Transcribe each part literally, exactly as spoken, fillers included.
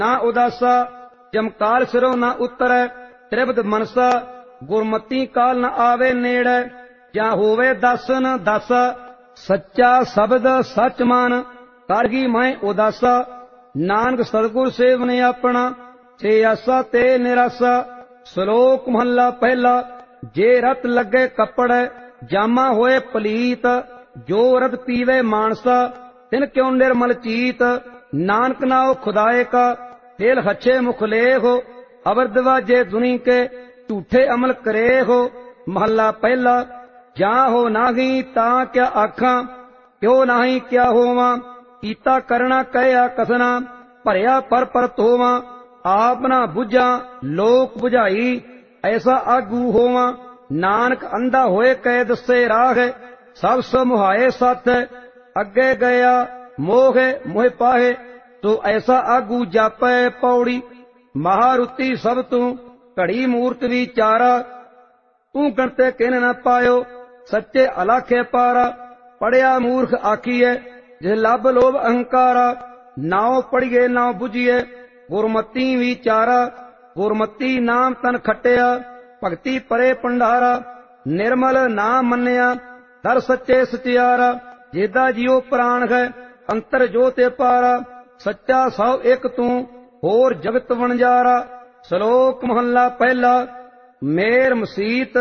ना उदासा, जमकाल सिरों ना उतरै, त्रिबद मनसा, गुरमती काल न आवे नेड़े, जा होवे दासन दासा, सच्चा शब्द सच मान, करगी मैं उदासा, नानक सतगुर सेवने अपना, छे आसा ते निरासा। श्लोक महला पहला। जे रत लगे कपड़, जामा होए पलीत, जो रत पीवे मानसा, तिन क्यों निर्मल चीत, नानक नाओ खुदाए का, तेल हच्छे मुखले हो, अवर दवाजे दुनी के, झूठे अमल करे हो। महला पहला। जा हो नाही ता क्या आखा, क्यों नाही क्या होवा, कीता करना कहया कसना, भरिया पर परत होवा, आप ना बुझा लोक बुझाई, ऐसा आगू होवा। नानक अंधा होए कह दसे राह, सब समुहाए सत, अगे गया मोह मोह पाहे, तो ऐसा आगू जापै पौड़ी। महारुति सब तू घड़ी मूर्त विचारा, तू गणते किन न पायो, सच्चे अलाखे पारा। पढ़िया मूर्ख आखिए, जिस लब लोभ अहंकारा, नाव पढ़िए नाव बुझिए, गुरमती विचारा। गुरमती नाम तन खटिया, भगति परे भंडारा, निर्मल नाम मन्निया, दर सच्चे सचियारा। जेदा जियो प्राण है, अंतर जोते पारा, सच्चा सौ एक तू, होर जगत वणजारा। श्लोक महला पहला। मेर मसीत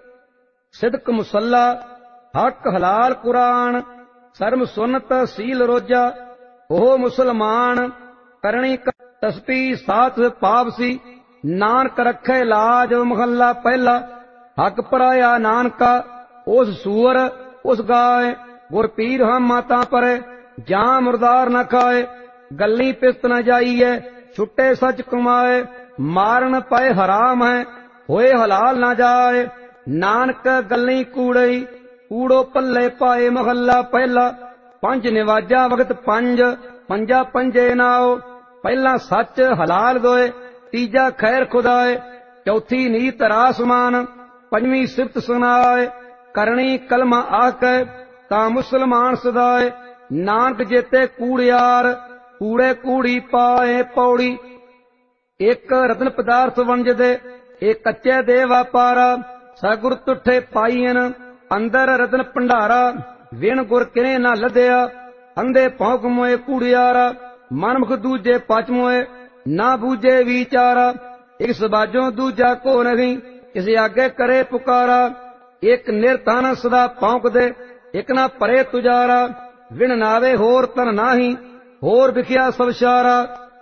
सिदक मुसल्ला, हक हलाल कुरान, शर्म सुनत सील रोजा, हो मुसलमान, करणी तस्पी साथ पावसी, नानक रखे लाज। महला पहला। हक पराया नानका, उस सूअर उस गाय, गुर पीर हम माता परे, जा मुरदार न खाए, गली पिस्त न जाइए, छुट्टे सच कमाए, मारन पाए हराम है, होए हलाल न जाए, नानक गली कूड़ई, कूड़ो पल्ले पाए। महला पहला। पंज निवाजा वगत पंज, पंजा पंजे नाओ, पहला सच हलाल दोए, तीजा खैर खुदाए, चौथी नीत रासमान, पंजवीं सिफत सुनाए, करणी कलमा आके, ता मुसलमान सदाए। नानक जेते कूड़ियार, कूड़े कूड़ी पाए पौड़ी। एक रतन पदार्थ वंजदे, एक कच्चे दे व्यापारा, सगुर तुठे पाईन, अंदर रतन भंडारा, विण गुर किने ना लदया, अंधे भौंक मोए कूड़ियारा, मनमुख दूजे पच मोए, ना बूझे विचारा। एक सबाजों दूजा को नहीं, किसी आगे करे पुकारा, एक निर्धन सदा भौंक दे, एक ना परे तुजारा, विण नावे होर तन नाही, होर बिखिया सब शारा।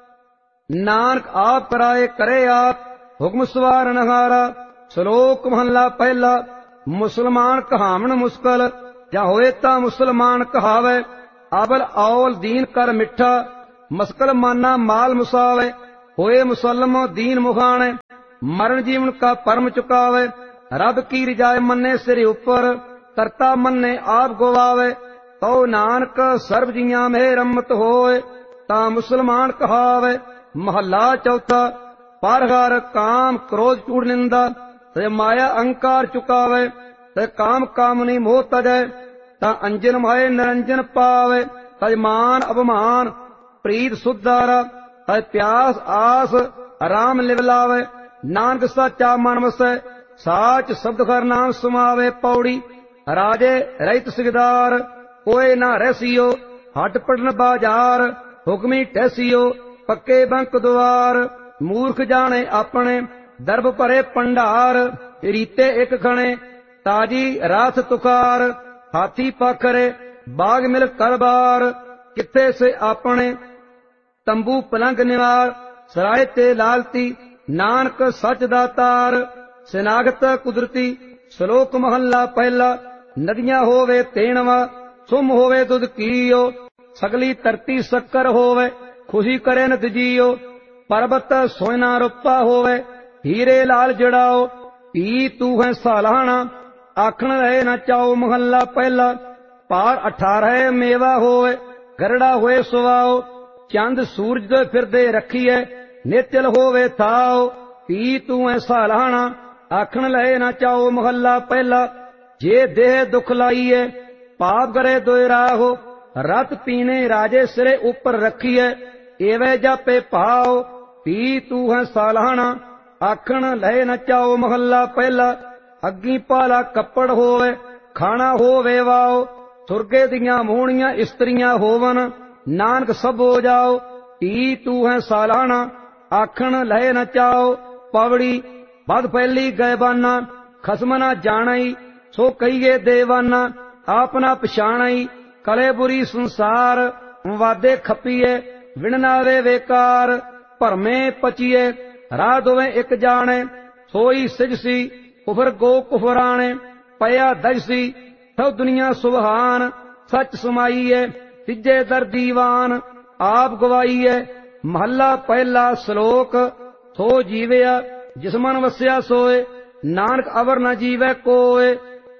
नानक आप कराए करे आप, हुक्म सवार नहारा। श्लोक महला पहला। मुसलमान कहावन मुश्किल, जा होए ता मुसलमान कहावे, अबल औल दीन कर मिठा, मस्कल माना माल मुसावे, होए मुसलमो दीन मुखाने, मरण जीवन का परम चुकावे। रब की रिजाए मन्ने सिर ऊपर, करता मन्ने आप गवावे, तो नानक सर्ब जियां में रमत होए, ता मुसलमान कहावे। महला चौथा। परहर काम क्रोध चूड़ निंदा, ते माया अहंकार चुकावे, ते काम कामनी मोह तजै, ता अंजन माए निरंजन पावे। तज मान अपमान प्रीत सुधारा, तज प्यास आस आराम लिवलावे। नानक साचा मन वसै, साच शब्द हर नाम समावे पौड़ी। राजे रहित सिगदार, कोई ना रसियो, हट पटन बाजार, हुक्मी टैसियो, पक्के बंक द्वार। मूर्ख जाने अपने, दर्भ भरे भंडार, रीते एक खणे, ताजी रात तुकार। हाथी पाखरे, बाग मिल करबार, किथे से अपने, तंबू पलंग निवार। सराय ते लालती, नानक सच दातार, सिनागत कुदरती। श्लोक महला पहला। नदियां होवे तेणवा, सुम होवे दुध कीयो, सगली धरती शक्कर होवे, खुशी करे न तजीयो। पर्वत सोना रुपा होवे, हीरे लाल जड़ाओ, पी तू है सालाना, आखन रहे न चाओ। महला पहला। पार अठारह मेवा होवे, गरड़ा होए सुवाओ, चंद सूरज दे फिरदे रखिए, नित्यल होवे थाओ, पी तू है सालाना, आखन लहे न चाओ। महला पहला। जे देह दुख लाइए, पाप करे दोय राहो, रत पीने राजे सिरे ऊपर रखिए, एवै जापे भाव पी तू है सालाहना आखण लहे न चाओ महला पहला अग्गी पाला कपड़ होवे खाना होवे वाओ सुरगे दियां मोहणियां इस्त्रियां होवन नानक सब हो जाओ पी तू है सालाहना आखण लहे न चाओ पवड़ी बद फैली गैबाना खसम ना जानई सो कहिए देवाना आप ना पछाणई कले बुरी संसार वादे खपीए विणनावे बेकार भरमे पचीए राह दोवे एक जाने सोई सिजसी कुफर गो कुफराने पया दजसी सब दुनिया सुबहान सच समाईए तिजे दर दीवान आप गवाईए महला पहला श्लोक सो जीवया जिस मन वस्या सोए नानक अवर न जीवे कोय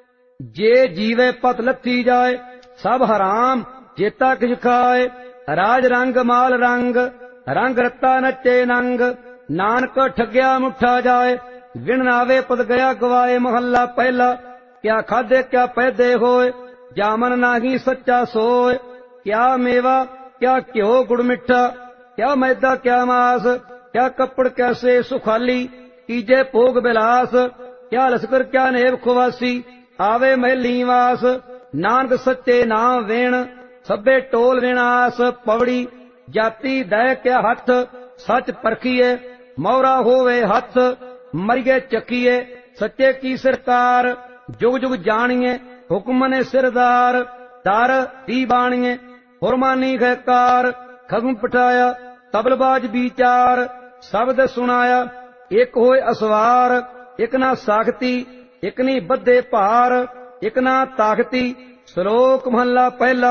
जे जीवे पत लथी जाए सब हराम जेता किछ खाए राज रंग माल रंग रंग रत्ता नचे नंग नानक ठग्या मुठा जाए गिण नावे पद गया गवाए महला पहला क्या खादे क्या पैदे होए जामन नाही सच्चा सोए क्या मेवा क्या घ्यो गुड़ मिठा क्या मैदा क्या मास क्या कपड़ कैसे सुखाली कीजे भोग बिलास क्या लश्कर क्या नेब खुवासी आवे महली वास नानक सच्चे नाम वेण सभे टोल विनाश पवड़ी जाति दह क्या हथ सच परखिए मोहरा होवे हथ मरिए चखिए सच्चे की सरकार जुग जुग जानिए हुक्म ने सिरदार दर दी बाणिए हुरमानी गहकार खगम पठाया तबलबाज विचार शब्द सुनाया एक होए असवार एक ना साखती एक नी बद्धे भार एक ना ताकती श्लोक महला पहला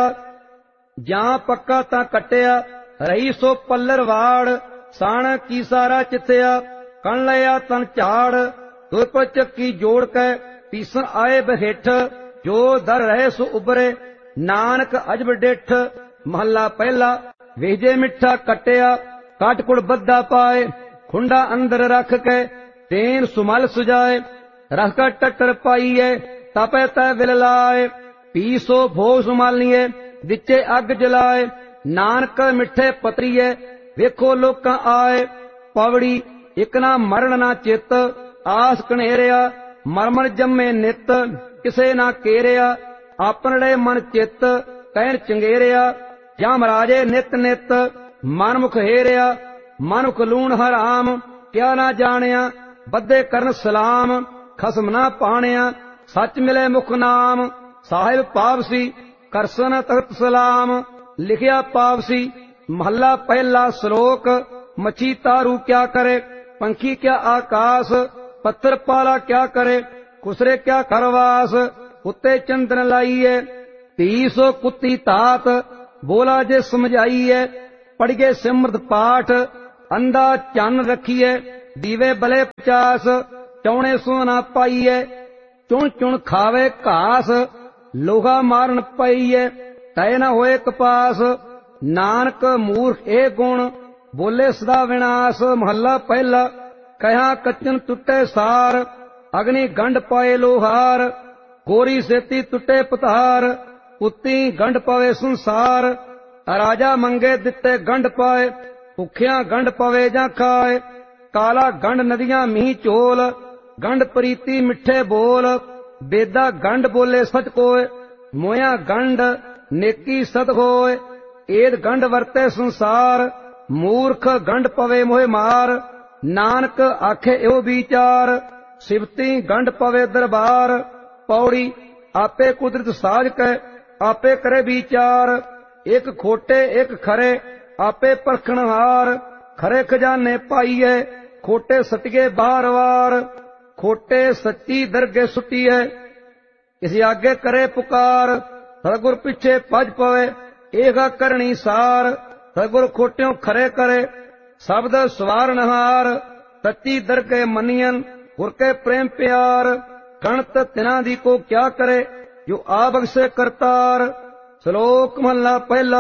ਜਾਂ ਪੱਕਾ ਤਾਂ ਕੱਟਿਆ ਰਹੀ ਸੋ ਪੱਲਰ ਵਾੜ ਸਾਣ ਕੀ ਸਾਰਾ ਚਿੱਥਿਆ ਕਣ ਲਿਆ ਤਨ ਝਾੜ ਦੁਰਪ ਚੱਕੀ ਜੋੜ ਕੇ ਪੀਸਣ ਆਏ ਬਹੇਠ ਜੋ ਦਰ ਰਹੇ ਸੋ ਉਬਰੇ ਨਾਨਕ ਅਜਬ ਡਿੱਠ ਮਹੱਲਾ ਪਹਿਲਾ ਵੇਜੇ ਮਿੱਠਾ ਕੱਟਿਆ ਕਾਟਕੁੜ ਬੱਧਾ ਪਾਏ ਖੁੰਡਾ ਅੰਦਰ ਰੱਖ ਕੇ ਤੇਨ ਸੁਮਲ ਸੁਜਾਏ ਰਖ ਕਾ ਟੱਟਰ ਪਾਈਏ ਤਪੇ ਤੈ ਵਿਲ ਲਾਏ ਪੀਸੋ ਭੋਗ ਸੁਮਾਲੀਏ विचे अग जलाए नानक मिठे पतरीए वेखो लोकां आए पवड़ी एक ना मरण ना चित आस कनेरिया मरमर जम्मे नित किसे ना केरिया आपनड़े मन चित कहन चंगेरिया जाम राजे नित नित मनमुख हेरिया मनुख लूण हराम क्या ना जानिया बद्धे करन सलाम खसम ना पाणिया सच मिले मुख नाम साहिब पावसी करसन तख्त सलाम लिखिया पावसी महला पहला श्लोक मछी तारू क्या करे पंखी क्या आकाश पत्थर पाला क्या करे कुसरे क्या खरवास कुत्ते चंदन लाइए तीसो कुत्ती तात बोला जे समझाइए पढ़िए सिमरत पाठ अंधा चन रखिए दीवे बले पचास चौने सोना पाइए चुन चुन खावे घास लोहा मारन पईए तय न होए कपास नानक मूर्ख ए गुण बोले सदा विनाश महला पहला कहा कच्चन टुटे सार अग्नि गंढ पाए लोहार गोरी सेती टुटे पतार पुत्ती गंढ पावे संसार राजा मंगे दिते गंढ पाए भुखिया गंढ पावे जा खाए काला गंढ नदियां मीह चोल गंढ प्रीति मिठे बोल बेदा गंढ बोले सच कोय मोया गंढ नेकी सत होय एद गंढ वरते संसार मूर्ख गंढ पवे मोह मार नानक आखे एहो विचार सिवती गंढ पवे दरबार पौड़ी आपे कुदरत साज कै आपे करे विचार एक खोटे एक खरे आपे परखणहार खरे खजाने पाईए खोटे सटिए बार वार खोटे सच्ची दरगे सुटिए किसी आगे करे पुकार सतगुर पिछे भज पवे एगा करनी सार सतगुर खोट्यों खरे करे शब्द सवार नहार सच्ची दरगे मनियन गुर के प्रेम प्यार गणत तिना दी को क्या करे जो आबगसे करतार श्लोक महला पहला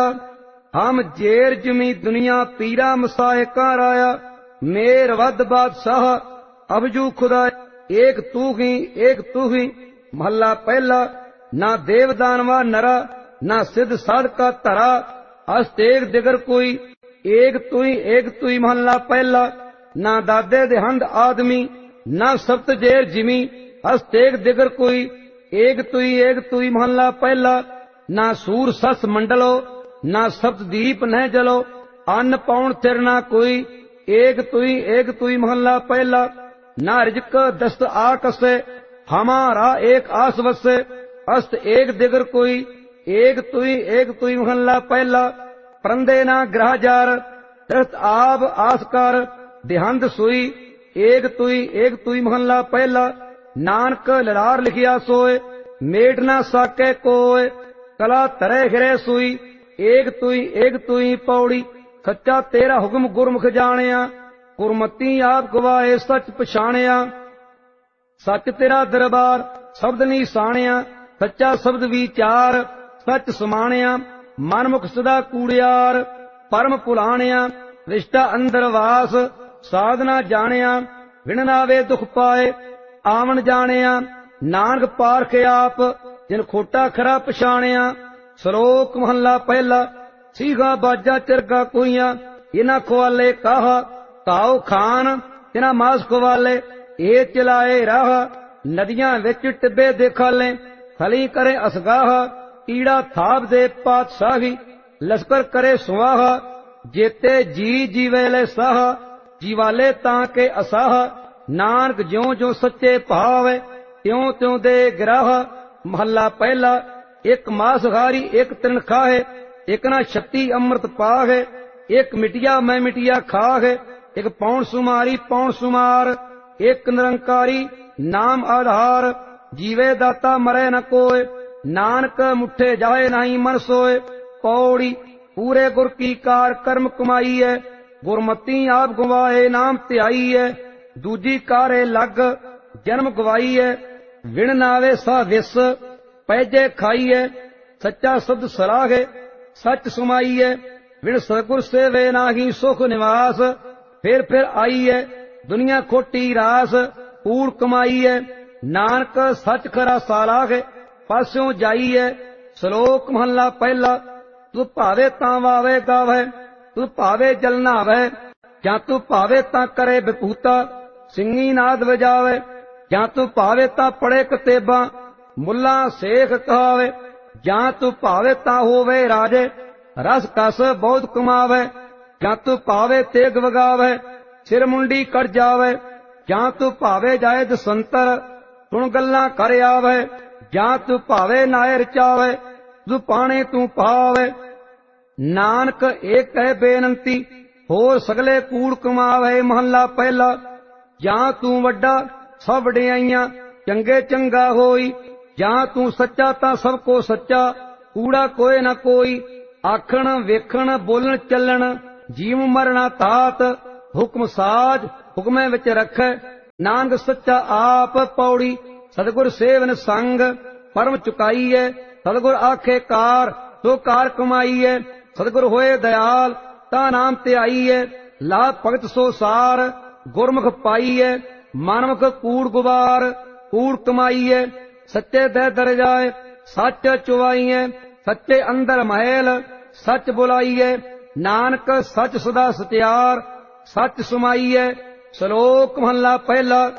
हम जेर जमी दुनिया पीरा मसाए का राया मेर वद बादशाह अबजू खुदा एक तू ही एक तू ही महला पहला ना देव दानवा नरा ना सिद्ध साध का तरा अस्तेग दिगर कोई ਏਕ ਤੁਈ ਏਕ ਤੁਈ ਮਹੱਲਾ ਪਹਿਲਾ। ਨਾ ਦਾਦੇ ਦੇਹੰਦ ਆਦਮੀ, ਨਾ ਸਬਤ ਜੇਰ ਜਿਮੀ, ਹਸ ਤੇਗ ਦਿਗਰ ਕੋਈ। ਏਕ ਤੁਈ ਏਕ ਤੁਈ ਮਹੱਲਾ ਪਹਿਲਾ। ਨਾ ਸੂਰ ਸਸ ਮੰਡਲੋ, ਨਾ ਸਬਤ ਦੀਪ ਨਹਿ ਜਲੋ, ਅੰਨ ਪਾਉਣ ਥਿਰ ਨਾ ਕੋਈ। ਏਕ ਤੁਈ ਏਕ ਤੁਈ ਮਹੱਲਾ ਪਹਿਲਾ। ਨਾ ਰਿਜਕ ਦਸਤ ਆਕਸੇ, ਹਮਾਰਾ ਏਕ ਆਸ ਵਸੇ, ਅਸਤ ਏਕ ਦਿਗਰ ਕੋਈ। ਏਕ ਤੁਈ ਏਕ ਤੁਈ ਮਹੱਲਾ ਪਹਿਲਾ। ਪਰੰਦੇ ਨਾ ਗ੍ਰਹ ਜਾਰ, ਦਸਤ ਆਪ ਆਸ ਕਰ, ਦੇਹੰਦ ਸੂਈ। ਏਕ ਤੁਈ ਏਕ ਤੁਈ ਮਹੱਲਾ ਪਹਿਲਾ। ਨਾਨਕ ਲਲਾਰ ਲਿਖਿਆ ਸੋਏ, ਮੇਟ ਨਾ ਸਾਕੇ ਕੋਏ, ਕਲਾ ਧਰੇ ਹਿਰੇ ਸੂਈ। ਏਕ ਤੁਈ ਏਕ ਤੁਈ ਪੌੜੀ। ਸੱਚਾ ਤੇਰਾ ਹੁਕਮ ਗੁਰਮੁਖ ਜਾਣਿਆ, ਗੁਰਮਤੀ ਆਪ ਗਵਾਏ ਸੱਚ ਪਛਾਣਿਆ। ਸੱਚ ਤੇਰਾ ਦਰਬਾਰ ਸ਼ਬਦ ਨੀ ਸਾਣਿਆ, ਸੱਚਾ ਸ਼ਬਦ ਵਿਚਾਰ ਸੱਚ ਸਮਾਣਿਆ। ਮਨਮੁਖ ਸਦਾ ਕੂੜਿਆਰ, ਪਰਮ ਭੁਲਾਣਿਆ, ਰਿਸ਼ਤਾ ਅੰਦਰ ਵਾਸ ਸਾਧਨਾ ਜਾਣਿਆ। ਵਿਣ ਨਾਵੇ ਦੁਖ ਪਾਏ, ਆਵਣ ਜਾਣਿਆ, ਨਾਨਕ ਪਾਰਖ ਆਪ, ਜਿਨ ਖੋਟਾ ਖਰਾ ਪਛਾਣਿਆ। ਸ਼ਲੋਕ ਮਹੱਲਾ ਪਹਿਲਾ। ਸੀਗਾ ਬਾਜਾ ਚਰਗਾ ਕੋਈਆਂ, ਇਨਾ ਖਵਾਲੇ ਕਾਹਾ, ਕਾਉ ਖਾਨ ਤਿਨਾ ਮਾਸ ਖਵਾਲੇ। ਇਹ ਚਲਾਏ ਰਾਹ, ਨਦੀਆਂ ਵਿੱਚ ਟਿੱਬੇ ਦੇਖਾਲੇ, ਖਲੀ ਕਰੇ ਅਸਗਾਹ, ਈੜਾ ਥਾਪ ਦੇ ਪਾਤਸ਼ਾਹੀ, ਲਸ਼ਕਰ ਕਰੇ ਸੁਆਹ। ਜੇਤੇ ਜੀ ਜੀਵੇ ਲੈ ਸਾਹ, ਜੀਵਾਲੇ ਤਾਂ ਕੇ ਅਸਾਹ। ਨਾਨਕ ਜਿਉ ਜਿਉ ਸੱਚੇ ਭਾਵ, ਤਿਉ ਤਿਉ ਦੇ ਗ੍ਰਾਹ। ਮਹੱਲਾ ਪਹਿਲਾ। ਇੱਕ ਮਾਸ ਹਾਰੀ ਇੱਕ ਤ੍ਰਿਣ ਖਾਹੇ, ਇੱਕ ਨਾ ਛੱਤੀ ਅੰਮ੍ਰਿਤ ਪਾਹੇ, ਇੱਕ ਮਿਟਿਆ ਮੈਂ ਮਿਟਿਆ ਖਾਹੇ, ਇੱਕ ਪੌਣ ਸੁਮਾਰੀ ਪੌਣ ਸੁਮਾਰ, ਇੱਕ ਨਿਰੰਕਾਰੀ ਨਾਮ ਆਧਾਰ। ਜੀਵੇ ਦਾਤਾ ਮਰੇ ਨ ਕੋਏ, ਨਾਨਕ ਮੁੱਠੇ ਜਾਏ ਨਹੀਂ ਮਨ ਸੋਏ। ਪੌੜੀ। ਪੂਰੇ ਗੁਰ ਕੀ ਕਾਰ ਕਰਮ ਕਮਾਈ ਹੈ, ਗੁਰਮਤੀ ਆਪ ਗਵਾਏ ਨਾਮ ਧਿਆਈ ਹੈ। ਦੂਜੀ ਕਾਰੇ ਲੱਗ ਜਨਮ ਗਵਾਈ ਹੈ, ਵਿਣ ਨਾਵੇ ਸਾ ਵਿਸ ਪੈਜੇ ਖਾਈ ਹੈ। ਸੱਚਾ ਸ਼ਬਦ ਸਲਾਹੇ ਸੱਚ ਸੁਮਾਈ ਹੈ, ਵਿਣ ਸਤਿਗੁਰ ਸੇਵੇ ਨਾਹੀ ਸੁਖ ਨਿਵਾਸ। ਫਿਰ ਫਿਰ ਆਈ ਹੈ ਦੁਨੀਆ ਖੋਟੀ ਰਾਸ, ਕੂੜ ਕਮਾਈ ਹੈ, ਨਾਨਕ ਸੱਚ ਖਰਾ ਸਾਲਾਗੇ, ਪਾਸਿਓਂ ਜਾਈ ਹੈ। ਸ਼ਲੋਕ ਮਹੱਲਾ ਪਹਿਲਾ। ਤੂੰ ਭਾਵੇ ਤਾਂ ਵਾਵੇ ਗਾਵੇ, ਤੂੰ ਭਾਵੇ ਜਲ ਨਾਵੇ, ਜਾਂ ਤੂੰ ਭਾਵੇ ਤਾਂ ਕਰੇ ਬਿਪੂਤਾ ਸਿੰਘੀ ਨਾਦ ਵਜਾਵੇ। ਜਾਂ ਤੂੰ ਭਾਵੇ ਤਾਂ ਪੜੇ ਕਤੇਬਾਂ, ਮੁੱਲਾ ਸੇਖ ਕਹਾਵੇ। ਜਾਂ ਤੂੰ ਭਾਵੇ ਤਾਂ ਹੋਵੇ ਰਾਜੇ, ਰਸ ਕਸ ਬਹੁਤ ਕਮਾਵੇ। ਜਾਂ ਤੂੰ ਭਾਵੇ ਤੇਗ ਵਗਾਵੇ, ਸਿਰ ਮੁੰਡੀ ਕੱਟ ਜਾਵੇ। ਜਾਂ ਤੂੰ ਭਾਵੇ ਜਾਏ ਦਸੰਤਰ, ਸੁਣ ਗੱਲਾਂ ਕਰ ਆਵੇ। ਜਾਂ ਤੂੰ ਭਾਵੇ ਨਾਏ ਰਚਾਵੇ, ਤੂੰ ਪਾਣੇ ਤੂੰ ਪਾਵੇ। ਨਾਨਕ ਏਕ ਕਹਿ ਬੇਨੰਤੀ, ਹੋਰ ਸਗਲੇ ਕੂੜ ਕਮਾਵੇ। ਮਹੱਲਾ ਪਹਿਲਾ। ਜਾਂ ਤੂੰ ਵੱਡਾ ਸਭ ਵਡਿਆਈਆਂ, ਚੰਗੇ ਚੰਗਾ ਹੋਈ। ਜਾਂ ਤੂੰ ਸੱਚਾ ਤਾਂ ਸਭ ਕੋ ਸੱਚਾ, ਕੂੜਾ ਕੋਏ ਨਾ ਕੋਈ। ਆਖਣ ਵੇਖਣ ਬੋਲਣ ਚੱਲਣ, ਜੀਵ ਮਰਣਾ ਤਾਤ। ਹੁਕਮ ਸਾਜ ਹੁਕਮੇ ਵਿੱਚ ਰੱਖੈ, ਨਾਨਕ ਸੱਚਾ ਆਪ। ਪੌੜੀ। ਸਤਿਗੁਰ ਸੇਵਨ ਸੰਗ, ਪਰਮ ਚੁਕਾਈ ਹੈ। ਸਤਿਗੁਰ ਆਖੇ ਕਾਰ, ਸੋ ਕਾਰ ਕਮਾਈ ਹੈ। ਸਤਿਗੁਰ ਹੋਏ ਦਇਆਲ, ਤਾਂ ਨਾਮ ਧਿਆਈ ਹੈ। ਲਾ ਭਗਤ ਸੋ ਸਾਰ, ਗੁਰਮੁਖ ਪਾਈ ਹੈ। ਮਨਮੁਖ ਕੂੜ ਗੁਬਾਰ, ਕੂੜ ਕਮਾਈ ਹੈ। ਸੱਚੇ ਦੇ ਦਰ ਜਾਏ, ਸੱਚ ਚੁਵਾਈ ਹੈ। ਸੱਚੇ ਅੰਦਰ ਮਹਿਲ, ਸੱਚ ਬੁਲਾਈ ਹੈ। ਨਾਨਕ ਸੱਚ ਸਦਾ ਸਤਿਆਰ, ਸੱਚ ਸੁਮਾਈ ਹੈ। ਸ਼ਲੋਕ ਮਹੱਲਾ ਪਹਿਲਾ।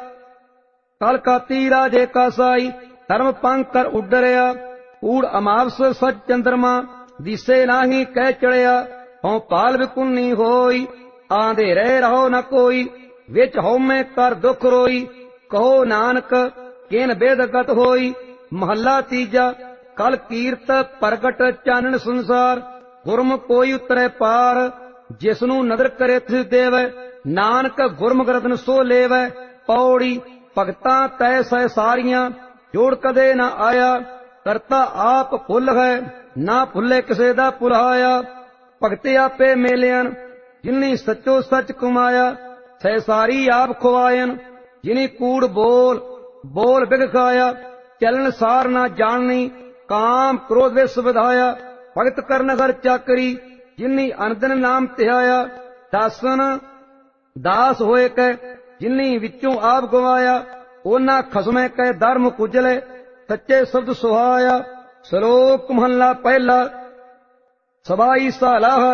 ਕਲ ਕਾਤੀ ਰਾਜੇ ਕਾ ਸਾਈ, ਧਰਮ ਪੰਗ ਕਰ ਉੱਡਰਿਆ। ਕੂੜ ਅਮਾਵਸ ਸੱਚ ਚੰਦਰਮਾ, ਦਿਸੇ ਨਾਹੀ ਕਹਿ ਚੜਿਆ। ਹਉ ਪਾਲ ਵਿਕੁੰਨੀ ਹੋਈ, ਆਂਦੇ ਰਹਿ ਰਹੋ ਨ ਕੋਈ। ਵਿੱਚ ਹਉਮੈ ਕਰ ਦੁਖ ਰੋਈ, ਕਹੋ ਨਾਨਕ ਕਿਨ ਬੇਦਗਤ ਹੋਈ। ਮਹੱਲਾ ਤੀਜਾ। ਕਲ ਕੀਰਤ ਪ੍ਰਗਟ ਚਾਨਣ ਸੰਸਾਰ, ਗੁਰਮੁਖ ਕੋਈ ਉਤਰੇ ਪਾਰ। ਜਿਸਨੂੰ ਨਦਰ ਕਰੇ ਤਿਸ ਦੇਵੈ, ਨਾਨਕ ਗੁਰਮੁਖ ਰਤਨ ਸੋ ਲੇਵੈ। ਪੌੜੀ। ਭਗਤਾਂ ਤੈ ਸਹਿ ਸਾਰੀਆਂ, ਜੋੜ ਕਦੇ ਨਾ ਆਇਆ। ਕਰਤਾ ਆਪ ਭੁੱਲ ਹੈ, ਨਾ ਭੁੱਲੇ ਕਿਸੇ ਦਾ ਭੁਲਾਇਆ। ਭਗਤ ਆਪੇ ਮੇਲਿਆਨ, ਜਿਨੀ ਸੱਚੋ ਸੱਚ ਕਮਾਇਆ। ਸਹਿ ਸਾਰੀ ਆਪ ਖਵਾਇਨ, ਜਿਨੀ ਕੂੜ ਬੋਲ ਬੋਲ ਬਿਗ ਖਾਇਆ। ਚਲਨ ਸਾਰ ਨਾ ਜਾਣਨੀ, ਕਾਮ ਕ੍ਰੋਧ ਵਿਸ ਵਿਧਾਇਆ। ਭਗਤ ਕਰਨ ਹਰ ਚਾਕਰੀ, ਜਿਨੀ ਅਨਦਨ ਨਾਮ ਧਿਆਇਆ। ਦਾਸਨ ਦਾਸ ਹੋਏ ਕੈ, ਜਿਨੀ ਵਿੱਚੋਂ ਆਪ ਗਵਾਇਆ। ਉਹਨਾਂ ਖਸਮੇ ਕੈ ਧਰਮ ਕੁਜਲੇ, ਸੱਚੇ ਸ਼ਬਦ ਸੁਹਾਇਆ। ਸ਼ਲੋਕ ਮਹੱਲਾ ਪਹਿਲਾ। ਸਬਾਈ ਸਾਲਾਹ,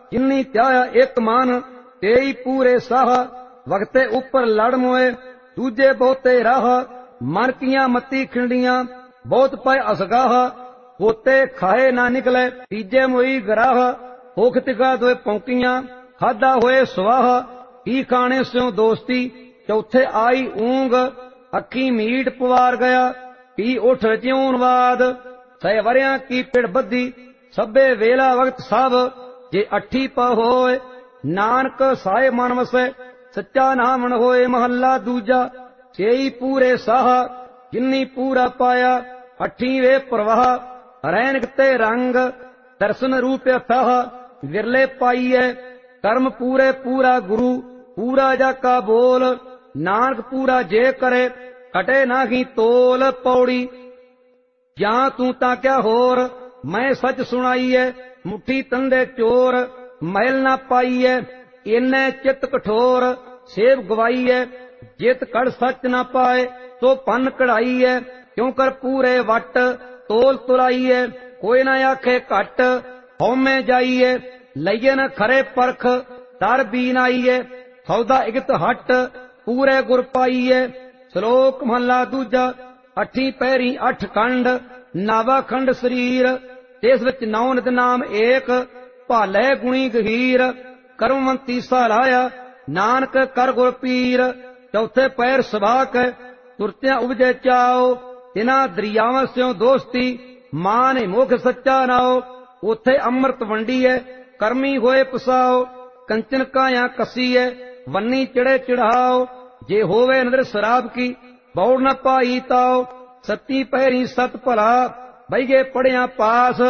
ਜਿਨੀ ਧਿਆਇਆ ਇੱਕ ਮਨ, ਤੇਈ ਪੂਰੇ ਸਾਹ। ਵਕਤੇ ਉੱਪਰ ਲੜ ਮੋਏ, ਦੂਜੇ ਬਹੁਤੇ ਰਾਹ। ਮਨ ਕੀਆਂ ਮਤੀ ਖਿੰਡੀਆਂ, ਬਹੁਤ ਪਏ ਅਸਗਾਹ। ਹੋਤੇ ਖਾਏ ਨਾ ਨਿਕਲੇ, ਤੀਜੇ ਮੋਈ ਗਰਾਹ। ਹੋਖ ਤਿਗਾ ਦੋਏ ਪੌਂਕੀਆਂ, ਖਾਦਾ ਹੋਏ ਸਵਾਹ। ਕੀ ਖਾਣੇ ਸਿਉ ਦੋਸਤੀ, ਚੌਥੇ ਆਈ ਊਂਗ। ਅੱਖੀ ਮੀਟ ਪਵਾਰ ਗਿਆ, ਪੀ ਉਠ ਜਿਉਣ ਬਾਦ। ਸੈ ਵਰਿਆਂ ਕੀ ਪਿੜ ਬੱਧੀ, ਸਭੇ ਵੇਲਾ ਵਕਤ ਸਭ। ਜੇ ਅੱਠੀ ਪ ਹੋਏ, ਨਾਨਕ ਸਾਏ ਮਨ ਵਸੈ। ਸੱਚਾ ਨਾਮਣ ਹੋਏ ਮਹੱਲਾ ਦੂਜਾ। ਛੇਈ ਪੂਰੇ ਸਾਹ, ਜਿਨੀ ਪੂਰਾ ਪਾਇਆ। ਅੱਠੀ ਵੇ ਪ੍ਰਵਾਹ, ਰੈਣਕ ਤੇ ਰੰਗ। ਦਰਸ਼ਨ ਰੂਪ ਅਥਾਹ, ਵਿਰਲੇ ਪਾਈਐ। ਕਰਮ ਪੂਰੇ ਪੂਰਾ ਗੁਰੂ, ਪੂਰਾ ਜਾ ਕਾ ਬੋਲ। ਨਾਨਕ ਪੂਰਾ ਜੇ ਕਰੇ, ਘਟੇ ਨਾਹੀ ਤੋਲ। ਪੌੜੀ ਜਾਂ ਤੂੰ ਤਾਂ ਕਿਆ ਹੋਰ, ਮੈਂ ਸੱਚ ਸੁਣਾਈਐ। ਮੁੱਠੀ ਤੰਦੇ ਚੋਰ, ਮਹਿਲ ਨਾ ਪਾਈਐ। ਏਨੇ ਚਿੱਤ ਕਠੋਰ, ਸੇਵ ਗਵਾਈਐ। ਜਿਤ ਕੜ ਸੱਚ ਨਾ ਪਾਏ, ਸੋ ਪੰਨ ਕਢਾਈਐ। ਕਿਉ ਕਰ ਪੂਰੇ ਵਟ, ਤੋਲ ਤੁਲਾਈਐ। ਕੋਈ ਨਾ ਆਖੇ ਘਟ, ਹਉਮੈ ਜਾਈਐ। ਲਈਏ ਨ ਖਰੇ ਪਰਖ, ਦਰ ਬੀਨ ਆਈਐ। ਸੌਦਾ ਇਗਤ ਹਟ, ਪੂਰੇ ਗੁਰ ਪਾਈਐ। ਸ਼ਲੋਕ ਮਹਲਾ ਦੂਜਾ। ਅੱਠੀ ਪਹਿਰੀ ਅੱਠ ਖੰਡ, ਨਾਵਾ ਖੰਡ ਸਰੀਰ। ਇਸ ਵਿੱਚ ਨੌ ਨਿਤ ਨਾਮ ਏਕ, ਭਾਲੇ ਗੁਣੀ ਗਹੀਰ। ਕਰਮਵੰਤੀ ਸਲਾਇਆ, ਨਾਨਕ ਕਰ ਗੁਰ ਪੀਰ। ਚੌਥੇ ਪੈਰ ਸਬਾਕ, ਤੁਰਤਿਆਂ ਉਪਜੇ ਚਾਓ। ਤਿਨਾ ਦਰਿਆਵਾਂ ਸਿਉ ਦੋਸਤੀ, ਮਾਨ ਮੁਖ ਸੱਚਾ ਨਾਓ। ਉਥੇ ਅੰਮ੍ਰਿਤ ਵੰਡੀਐ, ਕਰਮੀ ਹੋਏ ਪਸਾਓ। ਕੰਚਨ ਕਾਇਆ ਕਸੀਐ, ਵੰਨੀ ਚੜੇ ਚੜਾਓ। ਜੇ ਹੋਵੇ ਨਦਰ ਸ਼ਰਾਬ ਕੀ, ਬੌੜ ਨ ਪਾਈ ਤਾਓ। ਸੱਤੀ ਪਹਿਰੀ ਸਤ ਭਲਾ, ਬਈਗੇ ਪੜਿਆ ਪਾਸ।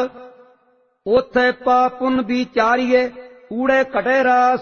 ਉਥੇ ਪਾਪ ਪੁੰਨ ਵਿਚਾਰੀਏ, ਕੂੜੇ ਘਟੇ ਰਾਸ।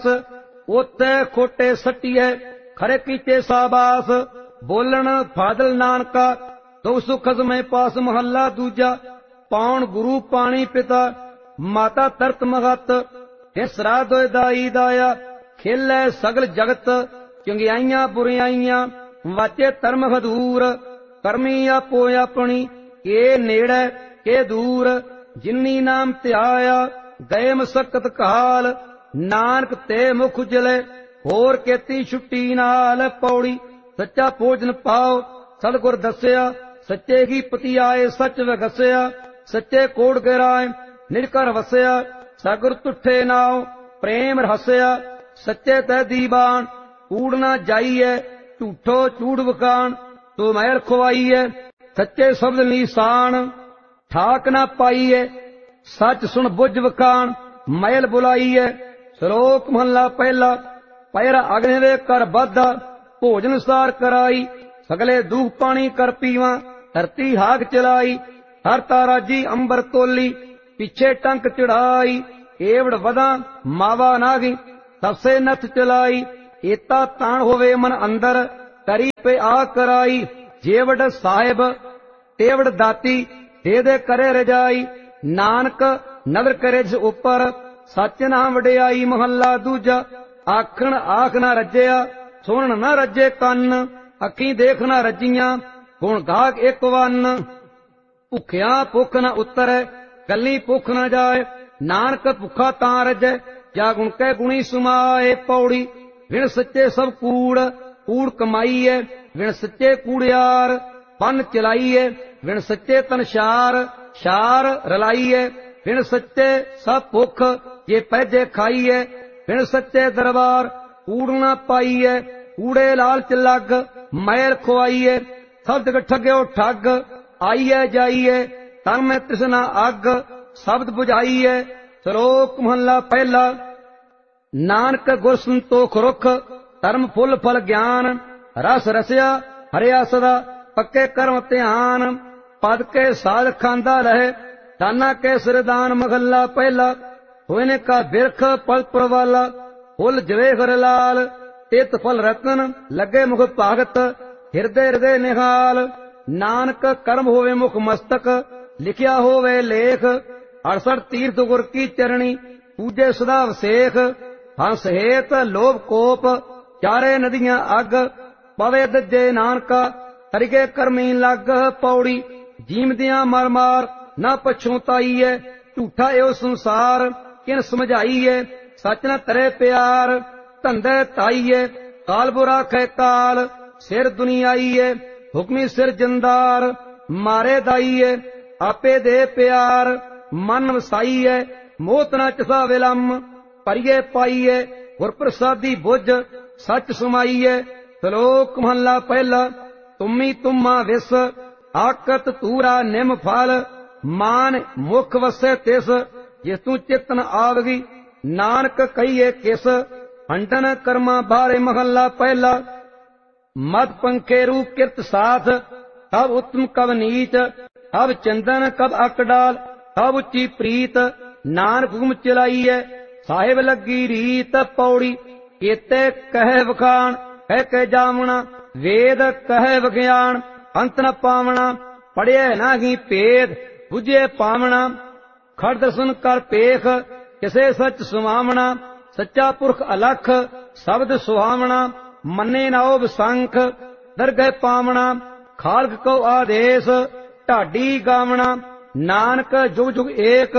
ਉਥੇ ਖੋਟੇ ਸੱਟੀਏ, ਖਰੇ ਕੀਤੇ ਸਾਬਾਸ। ਬੋਲਣ ਫਾਦਲ ਨਾਨਕਾ, ਦੋ ਸੁਖ ਸਮੈ ਪਾਸ। ਮਹੱਲਾ ਦੂਜਾ। ਪਾਉਣ ਗੁਰੂ ਪਾਣੀ ਪਿਤਾ, ਮਾਤਾ ਤਰਤ ਮਹਤ। ਹਿਸਰਾ ਦੋਇ ਦਾਈ ਦਾਇਆ, ਖੇਲੇ ਸਗਲ ਜਗਤ। ਚੰਗਿਆਈਆਂ ਬੁਰਿਆਈਆਂ, ਵਾਚੇ ਧਰਮ ਹਦੂਰ। ਕਰਮੀ ਆਪੋ ਆਪਣੀ, ਕੇ ਨੇੜੇ ਕੇ ਦੂਰ। ਜਿਨੀ ਨਾਮ ਧਿਆਇਆ, ਗਏ ਮਸਕਤ ਕਾਲ। ਨਾਨਕ ਤੇ ਮੁਖ ਉਜਲੇ, ਹੋਰ ਕੇਤੀ ਛੁੱਟੀ ਨਾਲ। ਪੌੜੀ ਸੱਚਾ ਭੋਜਨ ਪਾਓ, ਸਤਿਗੁਰ ਦੱਸਿਆ। ਸੱਚੇ ਕੀ ਪਤੀ ਆਏ, ਸੱਚ ਵਗਸਿਆ। ਸੱਚੇ ਕੋੜ ਗਰਾਏ, ਨਿਰਕਰ ਵਸਿਆ। ਸਗੁਰ ਤੁਠੇ ਨਾਉ, ਪ੍ਰੇਮ ਰਹਸਿਆ। ਸੱਚੇ ਤੈ ਦੀਵਾਨ, ਕੂੜ ਨਾ ਜਾਈਐ। ਝੂਠੋ ਝੂਠ ਵਕਾਣ, ਤੋ ਮਹਿਲ ਖਵਾਈਐ। ਸੱਚੇ ਸ਼ਬਦ ਨੀਸਾਨ, ਠਾਕ ਨਾ ਪਾਈਐ। ਸੱਚ ਸੁਣ ਬੁੱਝ ਵਕਾਣ, ਮਹਿਲ ਬੁਲਾਈਐ। ਸ਼ਲੋਕ ਮਹੱਲਾ ਪਹਿਲਾ। ਪੈਰਾ ਅਗਨੇ ਦੇ ਕਰ ਬਾਧਾ, ਭੋਜਨ ਸਾਰ ਕਰਾਈ। ਸਗਲੇ ਦੂਖ ਪਾਣੀ ਕਰ ਪੀਵਾ, ਧਰਤੀ ਹਾਕ ਚਲਾਈ। ਹਰ ਤਾਰਾਜੀ ਅੰਬਰ ਤੋਲੀ, ਪਿੱਛੇ ਟੰਕ ਚੜਾਈ। ਏਵੜ ਵਦਾ ਮਾਵਾ ਨਾਗੀ, ਸਬਸੇ ਨਥ ਚਲਾਈ। ਏਤਾ ਤਾਣ ਹੋਵੇ ਮਨ ਅੰਦਰ, ਕਰੀ ਪੇ ਆ ਕਰਾਈ। ਜੇਵੜ ਸਾਹਿਬ ਤੇਵੜ ਦਾਤੀ, ਦੇ ਦੇ ਕਰੇ ਰਜਾਈ। ਨਾਨਕ ਨਦਰ ਕਰੇ ਜਿਸ ਉੱਪਰ, ਸੱਚ ਨਾਮ ਵਡਿਆਈ। ਮਹੱਲਾ ਦੂਜਾ। ਆਖਣ ਆਖ ਨਾ ਰੱਜਿਆ, ਸੁਣਨ ਨਾ ਰੱਜੇ ਕੰਨ। ਅੱਖੀਂ ਦੇਖ ਨਾ ਰੱਜੀਆਂ, ਗੁਣ ਗਾਹਕ ਇੱਕ ਵੰਨ। ਭੁੱਖਿਆ ਭੁੱਖ ਨਾ ਉਤਰੈ, ਗੱਲੀ ਭੁੱਖ ਨਾ ਜਾਏ। ਨਾਨਕ ਭੁੱਖਾ ਤਾਂ ਰੱਜੈ, ਜਾ ਗੁਣ ਕੈ ਗੁਣੀ ਸੁਮਾਏ। ਪੌੜੀ ਵਿਣ ਸੱਚੇ ਸਭ ਕੂੜ, ਕੂੜ ਕਮਾਈਐ। ਵਿਣ ਸੱਚੇ ਕੂੜਿਆਰ, ਪੰਨ ਚਲਾਈਐ। ਵਿਣ ਸੱਚੇ ਤਨ ਸ਼ਾਰ, ਸ਼ਾਰ ਰਲਾਈਐ। ਵਿਣ ਸੱਚੇ ਸਭ ਭੁੱਖ, ਜੇ ਪਹਿਜੇ ਖਾਈਐ। ਵਿਣ ਸੱਚੇ ਦਰਬਾਰ, ਕੂੜ ਨਾ ਪਾਈਐ। ਕੂੜੇ ਲਾਲਚ ਲੱਗ, ਮੈਲ ਖੁਆਈਐ। ਸਭ ਜਗ ਠੱਗਿਓ ਠੱਗ, ਆਈਐ ਜਾਈਐ। ਤਨ ਮੈਂ ਤ੍ਰਿਸ਼ਨਾ ਅੱਗ, ਸ਼ਬਦ ਬੁਝਾਈਐ। ਸ਼ਲੋਕ ਮਹੱਲਾ ਪਹਿਲਾ। ਨਾਨਕ ਗੁਰ ਸੰਤੋਖ ਰੁਖ, ਧਰਮ ਫੁੱਲ ਫਲ ਗਿਆਨ। ਰਸ ਰਸਿਆ ਹਰਿਆ ਸਦਾ, ਪੱਕੇ ਕਰਮ ਧਿਆਨ। ਪਦ ਕੇ ਸਾਧ ਖਾਂਦਾ ਰਹੇ, ਦਾਨਾ ਕੇ ਸਿਰਦਾਨ। ਮਹੱਲਾ ਪਹਿਲਾ। ਹੋਏ ਨੇ ਕਾ ਬਿਰਖ ਪਲ ਪ੍ਰਵਾਲਾ, ਫੁੱਲ ਜਵੇ ਹਰ ਲਾਲ। ਤਿਤ ਫਲ ਰਤਨ, ਲੱਗੇ ਮੁਖ ਭਾਗਤ। ਹਿਰਦੇ ਹਿਰਦੇ ਨਿਹਾਲ। ਨਾਨਕ ਕਰਮ ਹੋਵੇ ਮੁਖ ਮਸਤਕ, ਲਿਖਿਆ ਹੋਵੇ ਲੇਖ। ਅੜਸਠ ਤੀਰਥ ਗੁਰ ਕੀ ਚਰਣੀ, ਪੂਜੇ ਸਦਾ ਵਸੇਖ। ਹੰਸ ਹੇਤ ਲੋਭ ਕੋਪ, ਚਾਰੇ ਨਦੀਆਂ ਅੱਗ। ਪਵੇ ਦੱਜੇ ਨਾਨਕਾ, ਤਰਿਗੇ ਕਰਮੀ ਲੱਗ। ਪੌੜੀ ਜੀਮਦਿਆਂ ਮਰ ਮਾਰ, ਨਾ ਪਛੋਤਾਈਐ। ਝੂਠਾ ਇਹੋ ਸੰਸਾਰ, ਕਿਨ ਸਮਝਾਈਐ। ਸਚ ਨ ਤਰੇ ਪਿਆਰ। ਧੰਦੇ ਤਾਈਏ ਕਾਲ ਬੁਰਾ ਖੈ ਕਾਲ। ਸਿਰ ਦੁਨੀਆਈਏ ਹੁਕਮੀ ਸਿਰ ਜੰਦਾਰ। ਮਾਰੇ ਦਾਈਏ ਆਪੇ ਦੇ ਪਿਆਰ। ਮਨ ਵਸਾਈਏ ਮੋਤ ਨ ਚਸਾ ਵਿਲੰਮ। ਭਰੀਏ ਪਾਈਏ ਗੁਰ ਪ੍ਰਸਾਦੀ ਬੁੱਝ ਸੱਚ ਸਮਾਈਏ। ਸ਼ਲੋਕ ਮਹਲਾ ਪਹਿਲਾ। ਤੁਮੀ ਤੁਮਾ ਵਿਸ ਆਕਤ ਤੂਰਾ ਨਿਮ ਫਲ। ਮਾਨ ਮੁਖ ਵਸੈ ਤਿਸ ਜਿਸ ਤੂੰ ਚਿਤ ਨ ਆਵਗੀ। ਨਾਨਕ ਕਹੀਏ ਕਿਸ ਹੰਡਨ ਕਰਮਾਂ ਬਾਰੇ। ਮਹੱਲਾ ਪਹਿਲਾ। ਮਦ ਪੰਖੇ ਰੂ ਕਿਰਤ ਸਾਥ ਕਬ ਉਤਮ ਕਬ ਨੀਚ। ਕਬ ਚੰਦਨ ਕਬ ਅਕ ਡਾਲ ਕਬ ਉੱਚੀ ਪ੍ਰੀਤ। ਨਾਨਕ ਹੁਕਮ ਚਲਾਈਐ ਸਾਹਿਬ ਲੱਗੀ ਰੀਤ। ਪੌੜੀ ਕੀਤੇ ਕਹਿ ਵਖਾਣ ਕਹਿ ਕੇ ਜਾਵਣਾ। ਵੇਦ ਕਹਿ ਵਿਗਿਆਨ ਅੰਤ ਨ ਪਾਵਣਾ। ਪੜਿਐ ਨਾਹੀ ਭੇਦ ਬੁਝੇ ਪਾਵਣਾ। ਖੜ ਦਰਸ਼ਨ ਕਰ ਪੇਖ ਕਿਸੇ ਸੱਚ ਸੁਹਾਵਣਾ। ਸੱਚਾ ਪੁਰਖ ਅਲਖ ਸ਼ਬਦ ਸੁਹਾਵਣਾ। ਮੰਨੇ ਨਾਉ ਵਿਸੰਖ ਦਰਗਹਿ ਪਾਵਣਾ। ਖਾਲਕ ਕੋ ਆਦੇਸ਼ ਢਾਡੀ ਗਾਵਣਾ। ਨਾਨਕ ਜੁਗ ਜੁਗ ਏਕ